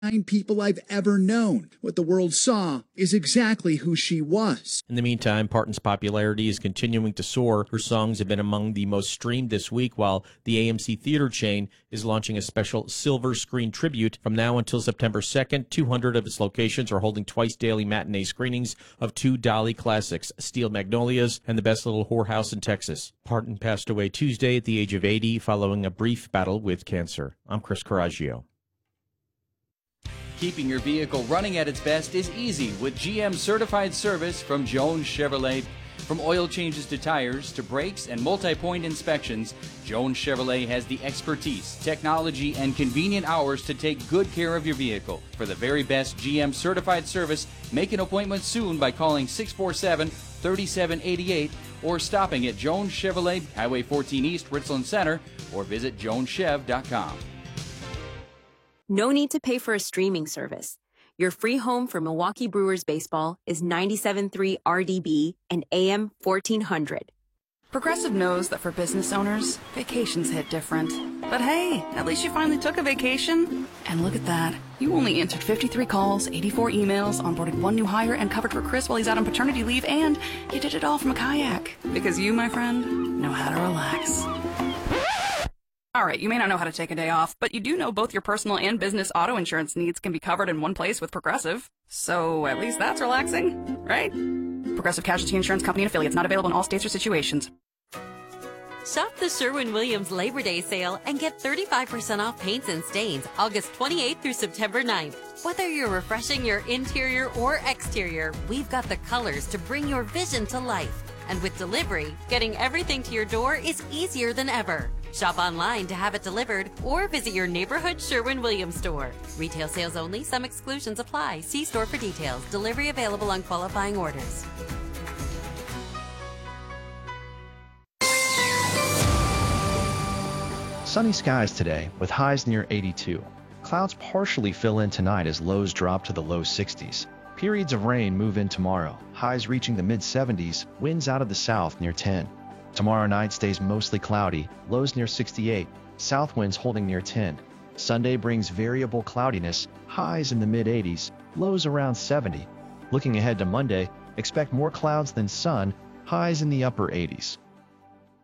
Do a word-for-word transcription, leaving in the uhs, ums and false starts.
people I've ever known. What the world saw is exactly who she was. In the meantime, Parton's popularity is continuing to soar. Her songs have been among the most streamed this week, while the A M C theater chain is launching a special silver screen tribute. From now until September second, two hundred of its locations are holding twice daily matinee screenings of two Dolly classics, Steel Magnolias and The Best Little Whorehouse in Texas. Parton passed away Tuesday at the age of eighty following a brief battle with cancer. I'm Chris Coraggio. Keeping your vehicle running at its best is easy with G M certified service from Jones Chevrolet. From oil changes to tires to brakes and multi-point inspections, Jones Chevrolet has the expertise, technology, and convenient hours to take good care of your vehicle. For the very best G M certified service, make an appointment soon by calling six four seven, three seven eight eight or stopping at Jones Chevrolet, Highway fourteen East, Richland Center, or visit jones chev dot com. No need to pay for a streaming service. Your free home for Milwaukee Brewers baseball is ninety-seven point three R D B and A M fourteen hundred. Progressive knows that for business owners, vacations hit different. But hey, at least you finally took a vacation. And look at that. You only answered fifty-three calls, eighty-four emails, onboarded one new hire, and covered for Chris while he's out on paternity leave, and you did it all from a kayak. Because you, my friend, know how to relax. All right, you may not know how to take a day off, but you do know both your personal and business auto insurance needs can be covered in one place with Progressive. So at least that's relaxing, right? Progressive Casualty Insurance Company and affiliates, not available in all states or situations. Shop the Sherwin-Williams Labor Day sale and get thirty-five percent off paints and stains August twenty-eighth through September ninth. Whether you're refreshing your interior or exterior, we've got the colors to bring your vision to life. And with delivery, getting everything to your door is easier than ever. Shop online to have it delivered or visit your neighborhood Sherwin-Williams store. Retail sales only. Some exclusions apply. See store for details. Delivery available on qualifying orders. Sunny skies today with highs near eighty-two. Clouds partially fill in tonight as lows drop to the low sixties. Periods of rain move in tomorrow, highs reaching the mid seventies, winds out of the south near ten. Tomorrow night stays mostly cloudy, lows near sixty-eight, south winds holding near ten. Sunday brings variable cloudiness, highs in the mid eighties, lows around seventy. Looking ahead to Monday, expect more clouds than sun, highs in the upper eighties.